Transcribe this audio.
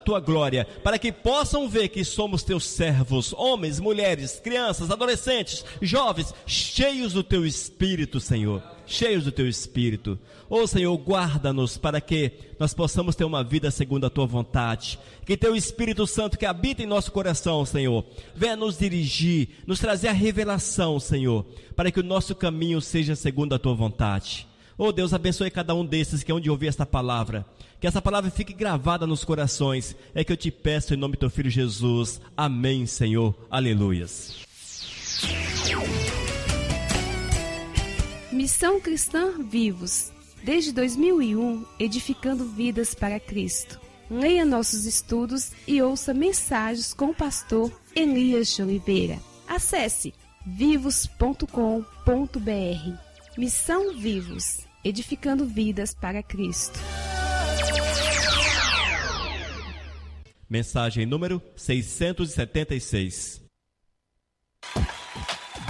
tua glória, para que possam ver que somos teus servos, homens, mulheres, crianças, adolescentes, jovens, cheios do teu Espírito, Senhor, cheios do teu Espírito. Senhor, guarda-nos para que nós possamos ter uma vida segundo a tua vontade, que teu Espírito Santo que habita em nosso coração, Senhor, venha nos dirigir, nos trazer a revelação, Senhor, para que o nosso caminho seja segundo a tua vontade. Deus, abençoe cada um desses que é onde ouvir esta palavra, que essa palavra fique gravada nos corações, é que eu te peço em nome do teu Filho Jesus, amém, Senhor, aleluias. Missão Cristã Vivos, desde 2001, edificando vidas para Cristo. Leia nossos estudos e ouça mensagens com o pastor Elias de Oliveira. Acesse vivos.com.br. Missão Vivos, edificando vidas para Cristo. Mensagem número 676.